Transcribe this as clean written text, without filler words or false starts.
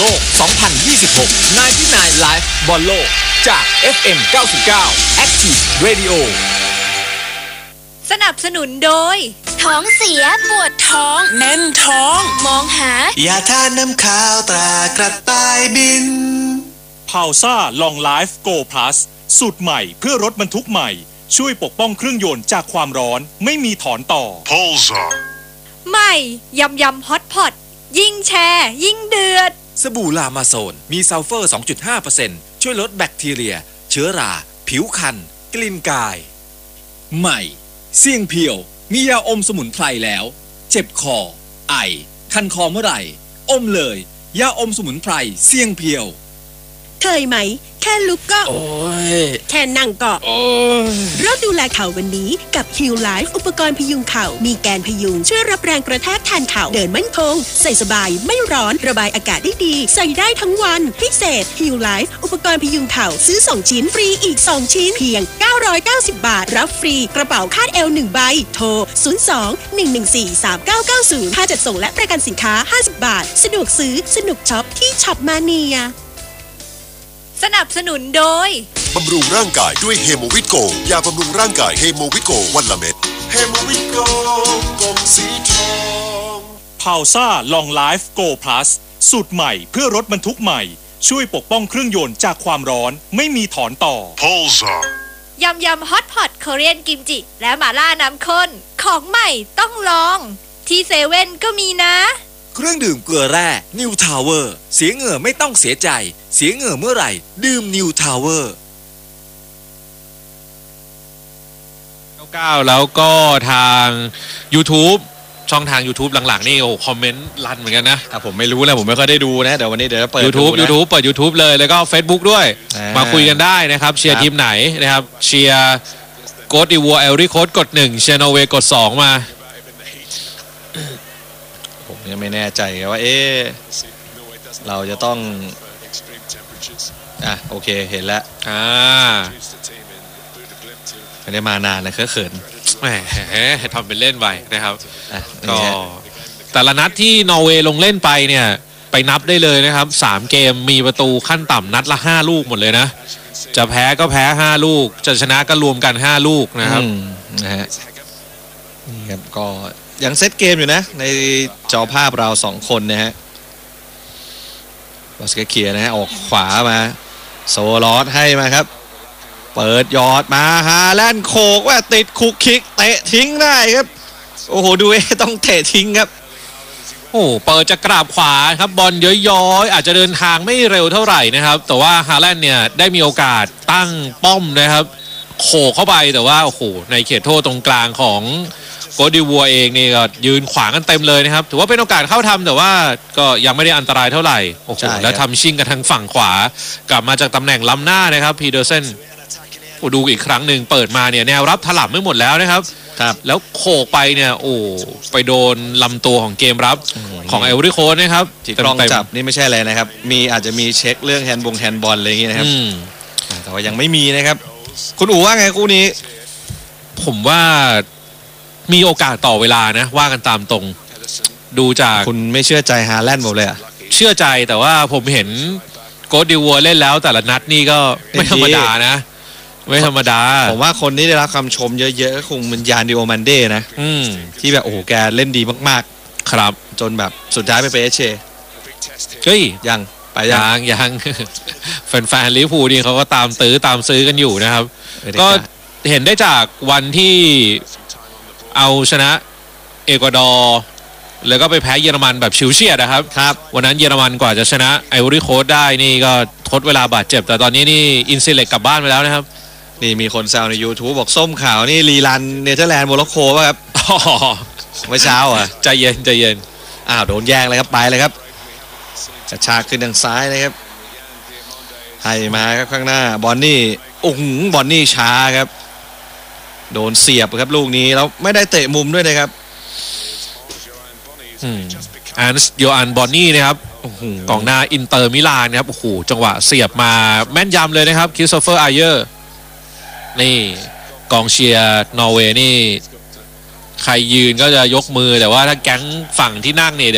ก 2026 99 Live บอลโลกจาก FM 99 Active Radio สนับสนุนโดยท้องเสียปวดท้องแน่นท้องมองหายาทานน้ำข้าวตรากระต่ายบินพาวซ่าลองไลฟ์โกพลัสสูตรใหม่เพื่อรถบรรทุกใหม่ช่วยปกป้องเครื่องยนต์จากความร้อนไม่มีถอนต่อ Pulsar ใหม่ยำฮอตพอตยิ่งแชร์ยิ่งเดือดสบู่ลามาโซนมีซัลเฟอร์ 2.5% ช่วยลดแบคทีเรียเชื้อราผิวคันกลิ่นกายใหม่เสี่ยงเพียวมียาอมสมุนไพรแล้วเจ็บคอไอคันคอเมื่อไหร่อมเลยยาอมสมุนไพรเสี่ยงเพียวเคยไหมแค่ลุกก็โอ้ยแค่นั่งก็โอ้ยเริ่มดูแลเข่าวันนี้กับ Heal Life อุปกรณ์พยุงเข่ามีแกนพยุงช่วยรับแรงกระแทกแทนเข่าเดินมั่นคงใส่สบายไม่ร้อนระบายอากาศได้ดีใส่ได้ทั้งวันพิเศษ Heal Life อุปกรณ์พยุงเข่าซื้อ2ชิ้นฟรีอีก2ชิ้นเพียง990 บาทรับฟรีกระเป๋าคาดเอว1ใบโทร02-114-3990ค่าจัดส่งและประกันสินค้า50 บาทสะดวกซื้อสนุกช็อปที่ช็อปมาเนียสนับสนุนโดยบำรุงร่างกายด้วยเฮโมวิโกยาบำรุงร่างกายเฮโมวิโกวันละเม็ดเฮโมวิโกกลมสีทองพาวซ่าลองไลฟ์โกพลัสสูตรใหม่เพื่อรถบรรทุกใหม่ช่วยปกป้องเครื่องยนต์จากความร้อนไม่มีถอนต่อ Pulsar ยำฮอตพอตโคเรียนกิมจิและหม่าล่าน้ำข้นของใหม่ต้องลองที่เซเว่นก็มีนะเครื่องดื่มเกลือแร่นิวทาวเวอร์เสียเหงื่อไม่ต้องเสียใจเสียเหงื่อเมื่อไหร่ดื่มนิวทาวเวอร์ 99แล้วก็ทาง YouTube ช่องทาง YouTube หลังๆนี่โอ้คอมเมนต์รันเหมือนกันนะผมไม่รู้นะผมไม่ค่อยได้ดูนะเดี๋ยววันนี้เดี๋ยวเปิด YouTube เปิด YouTube เลยแล้วก็ Facebook ด้วยมาคุยกันได้นะครับเชียร์ทีมไหนนะครับเชียร์โค้ดดิวัวเอลริโค้ดกด1เชียร์นอร์เวย์กด2มาผมยังไม่แน่ใจว่าเราจะต้องโอเคเห็นแล้วไม่ได้มานานนะเขินแหมทำเป็นเล่นไปนะครับก็แต่ละนัดที่นอร์เวย์ลงเล่นไปเนี่ยไปนับได้เลยนะครับ3เกมมีประตูขั้นต่ำนัดละ5ลูกหมดเลยนะจะแพ้ก็แพ้5ลูกจะชนะก็รวมกัน5ลูกนะครับนะฮะนี่ครับก็ยังเซตเกมอยู่นะในจอภาพเรา2คนนะฮะบอสเคียนะฮะออกขวามาโซลอสให้มาครับเปิดยอดมาฮาแลนด์โขกว่าติดคุกคิกเตะทิ้งได้ครับโอ้โหดูต้องเตะทิ้งครับโอ้เปิดจะกราบขวาครับบอลย้อยๆอาจจะเดินทางไม่เร็วเท่าไหร่นะครับแต่ว่าฮาแลนด์เนี่ยได้มีโอกาสตั้งป้อมนะครับโขกเข้าไปแต่ว่าโอ้โหในเขตโทษตรงกลางของโกดิวัวเองนี่ก็ยืนขวางกันเต็มเลยนะครับถือว่าเป็นโอกาสเข้าทำแต่ว่าก็ยังไม่ได้อันตรายเท่าไหร่โอ้โหแล้วทำชิงกันทางฝั่งขวากลับมาจากตำแหน่งล้ำหน้านะครับพีเดอร์เซนดูอีกครั้งหนึ่งเปิดมาเนี่ยแนวรับถล่มไม่หมดแล้วนะครับแล้วโขกไปเนี่ยโอ้ไปโดนลำตัวของเกมรับของไอวอรี่โค้ชนะครับที่กล้องจับนี่ไม่ใช่อะไรนะครับอาจจะมีเช็คเรื่องแฮนด์บอลอะไรอย่างงี้นะครับแต่ว่ายังไม่มีนะครับคุณอู๋ว่าไงคู่นี้ผมว่ามีโอกาสต่อเวลานะว่ากันตามตรงดูจากคุณไม่เชื่อใจฮาแลนด์ผมเลยอะเชื่อใจแต่ว่าผมเห็นโกดิวัวเล่นแล้วแต่ละนัดนี่ก็ไม่ธรรมดานะไม่ธรรมดาผมว่าคนที่ได้รับคำชมเยอะๆก็คงเป็นยานดิโอมันเด้นะที่แบบโอ้โหแกเล่นดีมากๆครับจนแบบสุดท้ายไปเอชเฮ้ยยังแฟนลิเวอร์พูลนี่เขาก็ตามซื้อกันอยู่นะครับก็เห็นได้จากวันที่เอาชนะเอกวาดอร์แล้วก็ไปแพ้เยอรมันแบบชิวเฉียดนะครับวันนั้นเยอรมันกว่าจะชนะไอวอรี่โค้ชได้นี่ก็ทดเวลาบาดเจ็บแต่ตอนนี้นี่อินซิเล็กกลับบ้านไปแล้วนะครับนี่มีคนแซวใน YouTube บอกส้มขาวนี่รีรันเนเธอร์แลนด์โมร็อกโกป่ะครับเมื่อเช้าใจเย็นโดนแย่งเลยครับไปเลยครับกระชากขึ้นทางซ้ายนะครับให้มาครับข้างหน้าบอนนี่ช้าครับโดนเสียบครับลูกนี้แล้วไม่ได้เตะมุมด้วยนะครับโยอันบอนนี่นะครับกองหน้าอินเตอร์มิลานครับโอ้โหจังหวะเสียบมาแม่นยำเลยนะครับคริสโตเฟอร์ไอเยอร์นี่กองเชียร์นอร์เวย์นี่ใครยืนก็จะยกมือแต่ว่าถ้าแก๊งฝั่งที่นั่งนี่